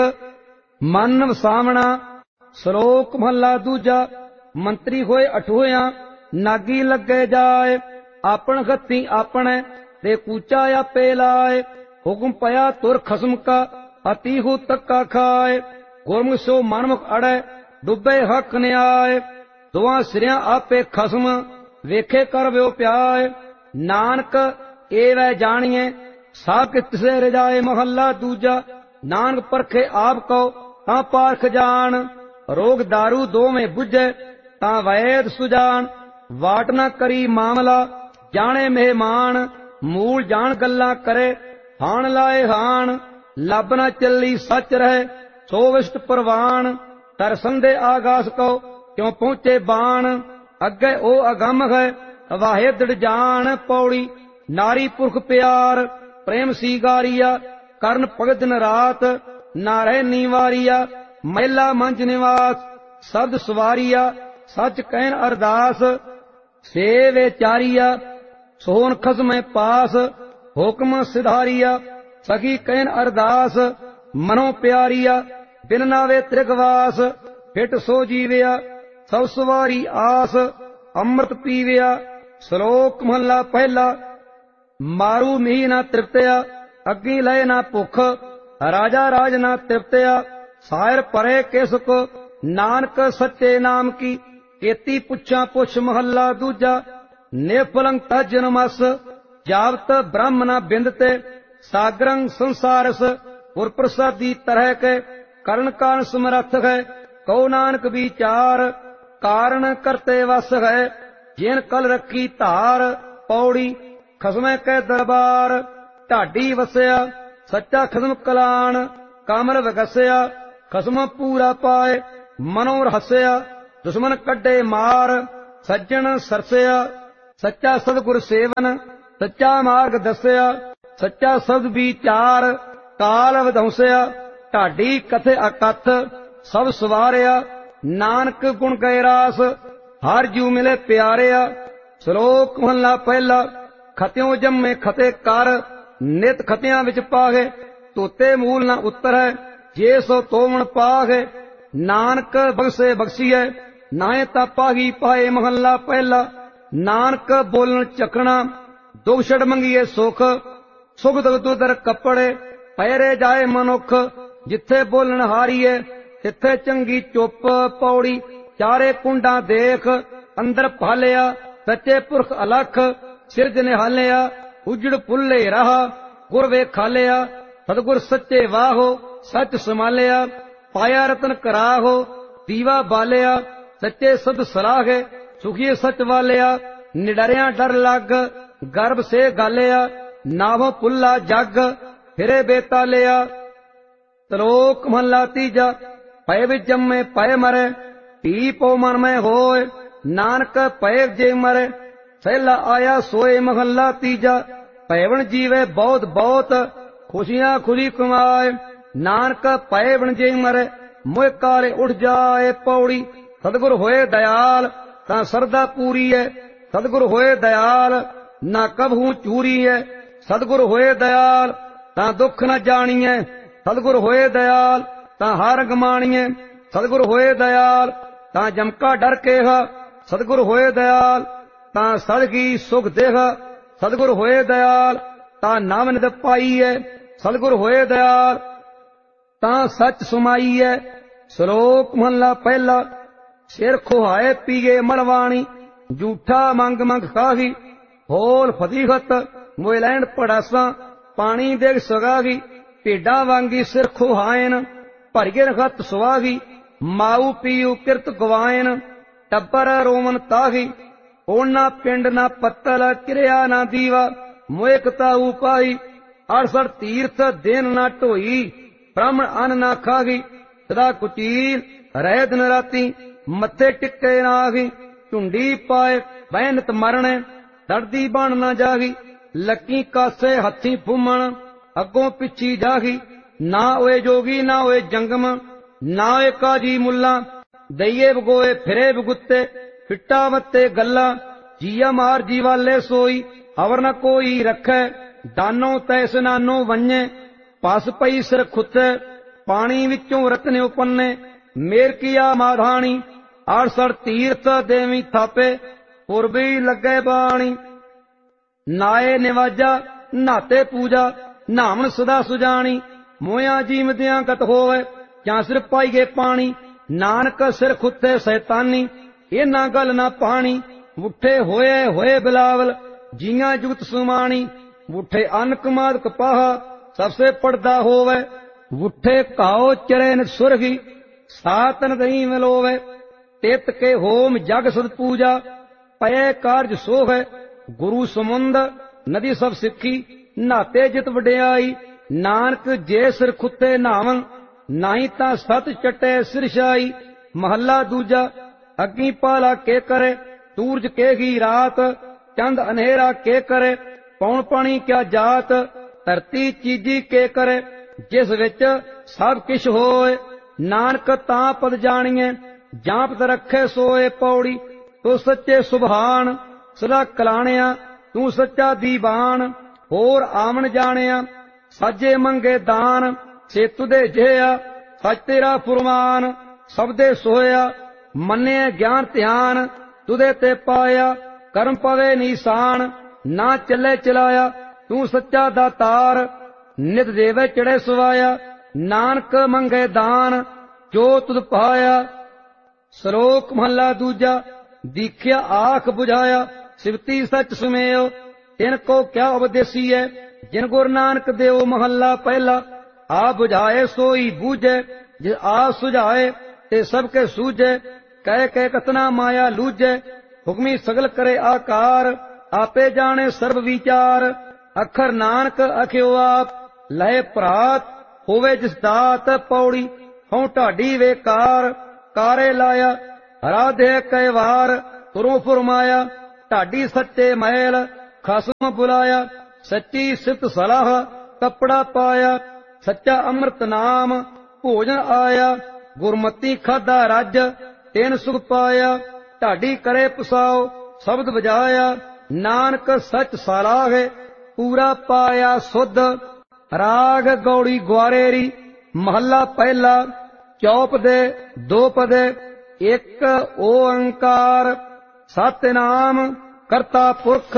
ਮਨ ਵਸਾਵਣਾ। ਸ਼ਲੋਕ ਮਹੱਲਾ ਦੂਜਾ। ਮੰਤਰੀ ਹੋਏ ਅਠੋਇਆਂ ਨਾਗੀ ਲੱਗੇ ਜਾਏ। ਆਪਣ ਗਤੀ ਆਪਣੇ ਤੇ ਕੂਚਾ ਆਪੇ ਲਾਏ। ਹੁਕਮ ਪਿਆ ਤੁਰ ਖਸਮ ਕਾ ਅਤੀ ਹੋ ਤੱਕਾ ਖਾਏ। ਗੁਰਮੁਖ ਸੋ ਮਨਮੁਖ ਅੜੈ ਡੁੱਬੇ ਹੱਕ ਨਿਆਏ। ਦੋਹਾਂ ਸਿਰਿਆਂ ਆਪੇ ਖਸਮ ਵੇਖੇ ਕਰ ਵਿਓ ਪਿਆਏ। ਨਾਨਕ ਏ ਵੈ ਜਾਣੀਏ ਸਾਖ ਤਿਸੇ ਰਜਾਏ। ਮਹੱਲਾ ਦੂਜਾ। ਨਾਨਕ ਪਰਖੇ ਆਪ ਕਉ ਤਾਂ ਪਾਰਖ ਜਾਣ। ਰੋਗ ਦਾਰੂ ਦੋਵੇਂ ਬੁਝੇ ਤਾਂ ਵੈਦ ਸੁਜਾਨ। ਵਾਟ ਨਾ ਕਰੀ ਮਾਮਲਾ ਜਾਣੇ ਮਹਿਮਾਨ। ਮੂਲ ਜਾਣ ਗੱਲਾਂ ਕਰੇ ਹਾਣ ਲਾਏ ਹਾਣ। ਲੱਭ ਨਾ ਚੱਲੀ ਸੱਚ ਰਹੇ ਸੋ ਵਿਸ਼ਟ ਪ੍ਰਵਾਨ। ਤਰ ਸੰਦੇ ਆਗਾਸ ਕਉ ਕਿਉ ਪਹੁੰਚੇ ਬਾਣ। ਅੱਗੇ ਉਹ ਅਗੰਮ ਹੈ ਵਾਹੇ ਦ੍ਰਿੜ ਜਾਣ। ਪੌੜੀ ਨਾਰੀ ਪੁਰਖ ਪਿਆਰ ਪ੍ਰੇਮ ਸੀਗਾਰੀਆ। ਕਰਨ ਭਗਤ ਦਿਨ ਰਾਤ ਨਾ ਰਹੇ ਨੀਵਾਰੀਆ। ਮਹਿਲਾ ਮੰਜ ਨਿਵਾਸ ਸ਼ਬਦ ਸਵਾਰੀਆ। ਸੱਚ ਕਹਿਨ ਅਰਦਾਸ ਸੇ ਵਿਚਾਰੀਆ। ਸੋਹਨ ਖਸਮੈ ਪਾਸ ਹੁਕਮ ਸਿਧਾਰੀਆ। ਸਖੀ ਕਹਿਨ ਅਰਦਾਸ ਮਨੋ ਪਿਆਰੀਆ। ਬਿਨ ਨਾਵੇ ਤ੍ਰਿਗਵਾਸ ਫਿਟ ਸੋ ਜੀਵਿਆ। ਸਭ ਸਵਾਰੀ ਆਸ ਅੰਮ੍ਰਿਤ ਪੀਵਿਆ। ਸ਼ਲੋਕ ਮਹੱਲਾ ਪਹਿਲਾ। ਮਾਰੂ ਮੀਹ ਨਾ ਤ੍ਰਿਪਤਿਆ ਅੱਗੀ ਲਏ ਨਾ ਭੁੱਖ। ਰਾਜਾ ਰਾਜ ਨਾ ਤ੍ਰਿਪਤਿਆ ਸਾਇਰ ਪਰੇ ਕਿਸ ਕੋ। ਨਾਨਕ ਸੱਚੇ ਨਾਮ ਕੀ ਕੀਤੀ ਪੁੱਛਾਂ ਪੁੱਛ। ਮਹੱਲਾ ਦੂਜਾ। ਨਿਫਲੰਗ ਤਜਨ ਮਸ ਜਾਵਤ ਬ੍ਰਹਮ ਨਾ ਬਿੰਦ ਤੇ। ਸਾਗਰੰ ਸੰਸਾਰਸ ਗੁਰ ਪ੍ਰਸਾਦੀ ਤਰਹਿ ਕੇ। ਕਰਨ ਕਾਰਨ ਸਮਰੱਥ ਹੈ ਕਉ ਨਾਨਕ ਵਿਚਾਰ। ਕਾਰਨ ਕਰਤੇ ਵਸ ਹੈ ਜਿਨ ਕਲ ਰੱਖੀ ਧਾਰ। ਪੌੜੀ ਖਸਮੈ ਕੈ ਦਰਬਾਰ ਢਾਡੀ ਵਸਿਆ। ਸੱਚਾ ਖਸਮ ਕਲਾਣ ਕਾਮਲ ਵਗਸਿਆ। ਖਸਮ ਪੂਰਾ ਪਾਏ ਮਨੋ ਰਹਸਿਆ। ਦੁਸ਼ਮਨ ਕੱਢੇ ਮਾਰ ਸੱਜਣ ਸਰਸਿਆ। ਸੱਚਾ ਸਤਿਗੁਰ ਸੇਵਨ ਸੱਚਾ ਮਾਰਗ ਦੱਸਿਆ। ਸੱਚਾ ਸ਼ਬਦ ਵਿਚਾਰ ਕਾਲ ਵਧੌਸਿਆ। ਢਾਡੀ ਕਥੇ ਅਕਥ ਸਭ ਸਵਾਰਿਆ। ਨਾਨਕ ਗੁਣ ਗਏ ਰਾਸ ਹਰ ਜੂ ਮਿਲੇ ਪਿਆਰਿਆ। ਸ਼ਲੋਕ ਮਹੱਲਾ ਪਹਿਲਾ। ਖਤਿਓ ਜੰਮੇ ਖਤੇ ਕਰ ਨਿਤ ਖਤਿਆਂ ਵਿੱਚ ਪਾਗੇ। ਤੋਤੇ ਮੂਲ ਨਾ ਉਤਰੈ ਜੇ ਸੋ ਤੋਵਣ ਪਾਗੇ। ਨਾਨਕ ਬਖਸ਼ੇ ਬਖਸ਼ੀਐ ਨਾਏ ਤਾਂ ਪਾਗੀ ਪਾਏ। ਮਹੱਲਾ ਪਹਿਲਾ। ਨਾਨਕ ਬੋਲਣ ਚੱਕਣਾ ਦੁਖ ਛੜ ਮੰਗੀਏ ਸੁਖ। ਸੁਖ ਦੁਖ ਦੁਦਰ ਕੱਪੜੇ ਪਹਿਰੇ ਜਾਏ ਮਨੁੱਖ। ਜਿੱਥੇ ਬੋਲਣ ਹਾਰੀਏ ਤਿੱਥੇ ਚੰਗੀ ਚੁੱਪ। ਪੌੜੀ ਚਾਰੇ ਕੁੰਡਾਂ ਦੇਖ ਅੰਦਰ ਭਾਲਿਆ। ਸੱਚੇ ਪੁਰਖ ਅਲਖ ਸਿਰਜ ਨਿਹਾਲਿਆ। ਉਜੜ ਪੁੱਲੇ ਰਹਾ ਗੁਰ ਵੇਖਾਲਿਆ। ਸਤਿਗੁਰ ਸੱਚੇ ਵਾਹੋ ਸੱਚ ਸੰਭਾਲਿਆ। ਪਾਇਆ ਰਤਨ ਕਰਾਹੋ ਦੀਵਾ ਬਾਲਿਆ। ਸੱਚੇ ਸਦ ਸਲਾਹੇ ਸੁਖੀਏ ਸੱਚ ਵਾਲਿਆ। ਨਿਡਰਿਆਂ ਡਰ ਲੱਗ ਗਰਭ ਸੇ ਗਾਲਿਆ। ਨਾਵ ਪੁੱਲਾ ਜਗ ਫਿਰੇ ਬੇਤਾਲਿਆ। ਸ਼ਲੋਕ ਮਹੱਲਾ ਤੀਜਾ। ਪਏ ਵਿੱਚ ਜੰਮੇ ਪਏ ਮਰੇ ਧੀ ਪੋ ਮਨ ਮੈਂ ਹੋਏ। ਨਾਨਕ ਪਏ ਜੇ ਮਰੇ ਸਹਿਲਾ ਆਇਆ ਸੋਏ। ਮਹੱਲਾ ਤੀਜਾ। ਪੈਵਣ ਜੀਵੇ ਬਹੁਤ ਬਹੁਤ ਖੁਸ਼ੀਆਂ ਖੁਸ਼ੀ ਕਮਾਏ। ਨਾਨਕ ਪਏ ਬਣ ਜੇ ਮਰੇ ਮੋਹ ਕਾਲੇ ਉੱਠ ਜਾਏ। ਪੌੜੀ ਸਤਿਗੁਰ ਹੋਏ ਦਇਆਲ ਤਾਂ ਸਰਦਾ ਪੂਰੀ ਹੈ। ਸਤਿਗੁਰ ਹੋਏ ਦਇਆਲ ਨਾ ਕਬਹੂ ਚੂਰੀ ਹੈ। ਸਤਿਗੁਰ ਹੋਏ ਦਇਆਲ ਤਾਂ ਦੁੱਖ ਨ ਜਾਣੀਐ। ਸਤਿਗੁਰ ਹੋਏ ਦਇਆਲ ਤਾਂ ਹਰ ਗਮਾਣੀਐ। ਸਤਿਗੁਰ ਹੋਏ ਦਇਆਲ ਤਾਂ ਜਮਕਾ ਡਰ ਕੇਹ, ਸਤਿਗੁਰ ਹੋਏ ਦਇਆਲ ਤਾਂ ਸਦਗੀ ਸੁਖ ਦੇਹ। ਸਤਿਗੁਰ ਹੋਏ ਦਇਆਲ ਤਾਂ ਨਾਮ ਨਿਤ ਪਾਈਐ, ਸਤਿਗੁਰ ਹੋਏ ਦਇਆਲ ਤਾਂ ਸੱਚ ਸੁਮਾਈਐ। ਸ਼ਲੋਕ ਮਹਲਾ ਪਹਿਲਾ। ਸਿਰ ਖੁਹਾਏ ਪੀਏ ਮਲਵਾਣੀ, ਝੂਠਾ ਮੰਗ ਮੰਗ ਖਾਹੀ। ਹੋਲ ਫਤੀਹਤ ਮੋਇ ਲੈਣ ਪੜਾਸਾਂ, ਪਾਣੀ ਦੇਗ ਸਗਾਹੀ। ਭੇਡਾਂ ਵਾਂਗੀ ਸਿਰ ਖੁਹਾਇਨ, ਭਰਗੇ ਰਖਤ ਸੁਆਹੀ। ਮਾਊ ਪੀਊ ਕਿਰਤ ਗਵਾਇਨ, ਟੱਬਰ ਰੋਮਨ ਤਾਹੀ। ਹੁਣ ਨਾ ਪਿੰਡ ਨਾ ਪੱਤਲ, ਕਿਰਿਆ ਨਾ ਦੀਵਾ, ਮੋਇਕਤਾ ਉਪਾਈ। ਅੜਸਠ ਤੀਰਥ ਦਿਨ ਨਾ ਢੋਈ, ਬ੍ਰਾਹਮਣ ਅੰਨ ਨਾ ਖਾਹੀ। ਸਦਾ ਕੁਚੀਲ ਰਹਿ ਦਿਨ ਰਾਤੀ, ਮੱਥੇ ਟਿੱਕੇ ਨਾਹੀ। ਝੁੰਡੀ ਪਾਏ ਬਹਿਨਤ ਮਰਣੇ, ਡਰਦੀ ਬਣ ਨਾ ਜਾਹੀ। ਲੱਕੀ ਕਾਸੇ ਹੱਥੀ ਫੁੰਮਣ, ਅੱਗੋਂ ਪਿੱਛੀ ਜਾਹੀ। ਨਾ ਹੋਏ ਜੋਗੀ ਨਾ ਹੋਏ ਜੰਗਮ, ਨਾ ਹੋਏ ਕਾਜੀ ਮੁੱਲਾ। ਦਈਏ ਬਗੋਏ ਫਿਰੇ ਬਗੁੱਤੇ, ਫਿੱਟਾ ਵੱਤੇ ਗੱਲਾਂ। ਜੀਆ ਮਾਰ ਜੀਵਾਲੇ ਸੋਈ, ਹਵਰ ਨ ਕੋਈ ਰੱਖੈ। ਦਾਨੋ ਤੈਸ ਨਾਨੋ ਵੰਨੇ, ਪਸ ਪਈ ਸਿਰ ਖੁੱਤੇ। ਪਾਣੀ ਵਿੱਚੋਂ ਰਤਨ ਉਪੰਨੇ, ਮੇਰ ਕੀਆ ਮਾਧਾਣੀ। ਅੜਸਠ ਤੀਰਥ ਦੇਵੀ ਥਾਪੇ, ਪੁਰਬੀ ਲੱਗੇ ਬਾਣੀ। ਨਾਏ ਨਿਵਾਜਾ ਨਾਤੇ ਪੂਜਾ, ਨਾਮਣ ਸਦਾ ਸੁਜਾਣੀ। ਮੋਇਆ ਜੀਵਦਿਆਂ ਗਤ ਹੋਵੇ, ਜਾਂ ਸਿਰ ਪਾਈਏ ਪਾਣੀ। ਨਾਨਕ ਸਿਰ ਖੁੱਤੇ ਸੈਤਾਨੀ, ਇਹ ਨਾ ਗੱਲ ਨਾ ਪਾਣੀ। ਉੱਠੇ ਹੋਏ ਹੋਏ ਬਿਲਾਵਲ, ਜੀਆਂ ਜੁਗਤ ਸੁਮਾਣੀ। ਉੱਠੇ ਅੰਨ ਕਮਾਦ ਕਪਾਹਾ, ਸਭ ਸੇ ਪੜਦਾ ਹੋਵੇ। ਉੱਠੇ ਕਾਓ ਚਰੇ ਨਿਤ ਸੁਰਗੀ, ਸਾਤਨ ਦਹੀਂ ਮਿਲੋਵੇ। ਤਿਤ ਕੇ ਹੋਮ ਜਗ ਸਦ ਪੂਜਾ, ਪਏ ਕਾਰਜ ਸੋਹੈ। ਗੁਰੂ ਸਮੁੰਦ ਨਦੀ ਸਭ ਸਿੱਖੀ, ਨਾਤੇ ਜਿਤ ਵਡਿਆਈ। ਨਾਨਕ ਜੇ ਸਿਰ ਖੁੱਤੇ ਨਾਵਨ, ਨਾਹੀ ਤਾਂ ਸਤ ਚਟੇ ਸਿਰਸ਼ਾਈ। ਮਹੱਲਾ ਦੂਜਾ। ਅੱਗੀ ਪਾਲਾ ਕੇ ਕਰੇ, ਸੂਰਜ ਕੇਗੀ ਰਾਤ। ਚੰਦ ਅਨੇਰਾ ਕੇ ਕਰੇ, ਪੌਣ ਪਾਣੀ ਕਿਆ ਜਾਤ। ਧਰਤੀ ਚੀਜੀ ਕੇ ਕਰੇ, ਜਿਸ ਵਿੱਚ ਸਭ ਕਿਛ ਹੋਏ। ਨਾਨਕ ਤਾਂ ਪਦ ਜਾਣੀਏ, ਜਾਂ ਪਦ ਰੱਖੇ ਸੋਏ। ਪੌੜੀ। ਤੂੰ ਸੱਚੇ ਸੁਭਾਨ, ਸਦਾ ਕਲਾਣਿਆ ਤੂੰ ਸੱਚਾ ਦੀਵਾਨ। ਹੋਰ ਆਵਣ ਜਾਣਿਆ, ਸਾਜੇ ਮੰਗੇ ਦਾਨ। ਸੇਤੁ ਦੇ ਜਿਹਾ ਸੱਚ ਤੇਰਾ ਫੁਰਮਾਨ, ਸਭ ਦੇ ਸੋਇਆ। ਮੰਨਿਆ ਗਿਆਨ ਧਿਆਨ, ਤੁਦੇ ਤੇ ਪਾਇਆ। ਕਰਮ ਪਵੇ ਨੀਸਾਨ, ਨਾ ਚੱਲੇ ਚਲਾਇਆ। ਤੂੰ ਸੱਚਾ ਦਾਤਾਰ, ਨਿਤ ਦੇਵੇ ਚੜੇ ਸਵਾਇਆ। ਨਾਨਕ ਮੰਗੇ ਦਾਨ, ਜੋ ਤੁਧ ਪਾਇਆ। ਸ਼ਲੋਕ ਮਹੱਲਾ ਦੂਜਾ। ਦੀਖਿਆ ਆਖ ਬੁਝਾਇਆ, ਸਿਵਤੀ ਸੱਚ ਸੁਮੇਓ। ਤਿਨ ਕੋ ਕਿਆ ਉਪਦੇਸੀ ਹੈ, ਜਿਨ ਗੁਰ ਨਾਨਕ ਦੇਵ। ਮਹੱਲਾ ਪਹਿਲਾ। ਆ ਬੁਝਾਏ ਸੋਈ ਬੂਝੇ, ਜਿ ਆ ਸੁਝਾਏ ਤੇ ਸਭ ਕੇ ਸੂਝੇ। ਕਹਿ ਕੇ ਕਤਨਾ ਮਾਇਆ ਲੂਝੇ, ਹੁਕਮੀ ਸਗਲ ਕਰੇ ਆਕਾਰ। ਆਪੇ ਜਾਣੇ ਸਰਬ ਵਿਚਾਰ, ਅੱਖਰ ਨਾਨਕ ਅਖਿਓ ਆਪ। ਲਏ ਭਰਾਤ ਹੋਵੇ ਜਿਸ ਦਾਤ, ਪੌੜੀ ਹਉ ਢਾਡੀ ਵੇਕਾਰ। ਕਾਰੇ ਲਾਇਆ ਰਾਧੇ ਕੈ ਵਾਰ, ਤੁਰੋਂ ਫੁਰਮਾਇਆ। ਢਾਡੀ ਸੱਚੇ ਮਹਿਲ, ਖਸਮ ਬੁਲਾਇਆ। ਸੱਚੀ ਸਿਫਤ ਸਲਾਹ, ਕੱਪੜਾ ਪਾਇਆ। ਸੱਚਾ ਅੰਮ੍ਰਿਤ ਨਾਮ, ਭੋਜਨ ਆਇਆ। ਗੁਰਮਤੀ ਖਾਧਾ ਰੱਜ, ਤਿਨ ਸੁਖ ਪਾਇਆ। ਢਾਡੀ ਕਰੇ ਪੁਸਾਓ, ਸ਼ਬਦ ਵਜਾਇਆ। ਨਾਨਕ ਸੱਚ ਸਲਾਹੇ, ਪੂਰਾ ਪਾਇਆ ਸੁਧ। ਰਾਗ ਗੌੜੀ ਗੁਆਰੇਰੀ। ਮਹੱਲਾ ਪਹਿਲਾ। ਚੌਪ ਦੇ ਦੋ ਪਦੇ, ਇੱਕ ਓੰਕਾਰ। ਸਤਿਨਾਮ ਕਰਤਾ ਪੁਰਖ,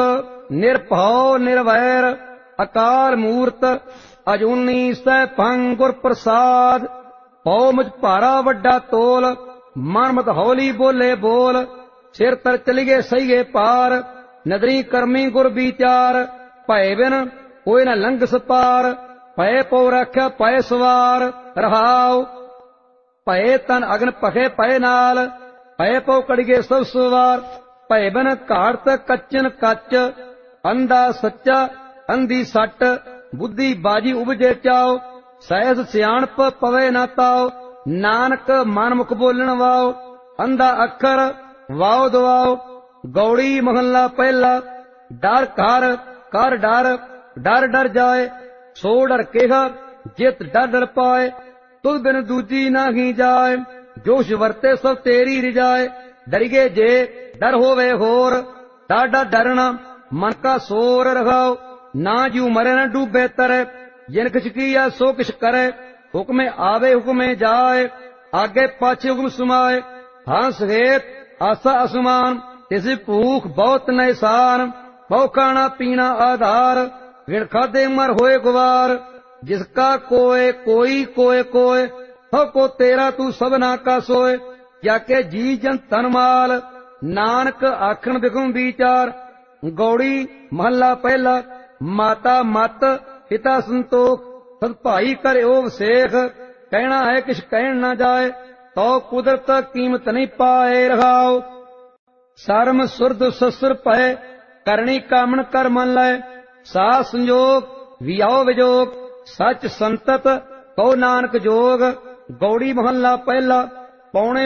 ਨਿਰਭਉ ਨਿਰਵੈਰ। ਅਕਾਲ ਮੂਰਤ, ਅਜੂਨੀ ਸੈਭੰ ਗੁਰ ਪ੍ਰਸਾਦ। ਪਉ ਮੁਝ ਭਾਰਾ ਵੱਡਾ ਤੋਲ, ਮਨ ਮਤ ਹੌਲੀ ਬੋਲੇ ਬੋਲ। ਸਿਰ ਤਰ ਚਲੀਏ ਸਹੀਏ ਪਾਰ, ਨਦਰੀ ਕਰਮੀ ਗੁਰ ਵਿਚਾਰ। ਭੈ ਬਿਨ ਕੋਈ ਨ ਲੰਘ ਸਪਾਰ, ਭੈ ਪਉ ਰਾਖਿਆ ਭੈ ਸਵਾਰ। ਰਹਾਉ। ਭੈ ਤਨ ਅਗਨ ਭਖੇ ਭੈ ਨਾਲ, ਭੈ ਪਉ ਕੜੀਏ ਸਭ ਸਵਾਰ। ਭੈ ਬਿਨ ਘਾੜਤ ਕੱਚਨ ਕੱਚ, ਅੰਧਾ ਸੱਚਾ ਅੰਧੀ ਸੱਟ। ਬੁੱਧੀ ਬਾਜੀ ਉਪਜੇ ਚਾਓ, ਸਹਿਜ ਸਿਆਣਪ ਪਵੇ ਨਾ ਤਾਓ। ਨਾਨਕ ਮਨ ਮੁਖ ਬੋਲਣ ਵਾਓ, ਅੰਧਾ ਅੱਖਰ ਵਾਓ ਦਵਾਓ। ਗੌੜੀ ਮਹੱਲਾ ਪਹਿਲਾ। ਡਰ ਘਰ ਕਰ ਡਰ, ਡਰ ਡਰ ਜਾਏ ਸੋ ਡਰ ਕੇਹਾ। ਜਿਤ ਡਰ ਡਰ ਪਾਏ, ਤੁਧ ਬਿਨ ਦੂਜੀ ਨਾਹੀ ਜਾਏ। ਜੋਸ਼ ਵਰਤੇ ਸਭ ਤੇਰੀ ਰਿਜਾਏ, ਡਰੀਏ ਜੇ ਡਰ ਹੋਵੇ ਹੋਰ। ਡਾਡਾ ਡਰਣਾ ਮਨ ਕਾ ਸੋਰ ਰਹਾਓ, ਨਾ ਜੀਉ ਮਰੇ ਨਾ ਡੂਬੇ ਤਰੇ। ਜਿਨ ਕਿਛ ਕੀਆ ਸੋ ਕਿਛ ਕਰੇ, ਹੁਕਮੇ ਆਵੇ ਹੁਕਮੇ ਜਾਏ। ਆਗੇ ਪਾਛੇ ਹੁਕਮ ਸੁਮਾਏ, ਹੰਸ ਹੇਤ ਆਸਾ ਅਸਮਾਨ। ਤਿਸ ਭੂਖ ਬਹੁਤ ਨਿਸਾਨ, ਬਹੁ ਖਾਣਾ ਪੀਣਾ ਆਧਾਰ। ਵਿਣ ਖਾਦੇ ਮਰ ਹੋਏ ਗੁਵਾਰ, ਜਿਸਕਾ ਕੋਏ ਕੋਈ ਕੋਏ ਕੋਏ। ਹੋ ਕੋ ਤੇਰਾ ਤੂੰ ਸਭਨਾ ਕਾ ਸੋਏ, ਜਾ ਕੇ ਜੀ ਜਨ ਤਨ ਮਾਲ। ਨਾਨਕ ਆਖਣ ਬਿਖਮ ਵਿਚਾਰ। ਗੌੜੀ ਮਹੱਲਾ ਪਹਿਲਾ। ਮਾਤਾ ਮਤ ਪਿਤਾ ਸੰਤੋਖ, ਸਦ ਭਾਈ ਕਰਿਓ ਵਸੇਖ। ਕਹਿਣਾ ਹੈ ਕਿਛ ਕਹਿਣ ਨਾ ਜਾਏ, ਤੋ ਕੁਦਰਤ ਕੀਮਤ ਨਹੀਂ ਪਾਏ ਰਹਾਓ। ਸਰਮ ਸੁਰਦ ਸਸੁਰ ਭਏ, ਕਰਨੀ ਕਾਮਣ ਕਰ ਮਨ ਲੈ। ਸਾਹ ਸੰਜੋਗ ਵਿਆਹ ਵਿਜੋਗ, ਸੱਚ ਸੰਤਤ ਕਉ ਨਾਨਕ ਜੋਗ। ਗੌੜੀ ਮਹੱਲਾ ਪਹਿਲਾ। ਪੌਣੇ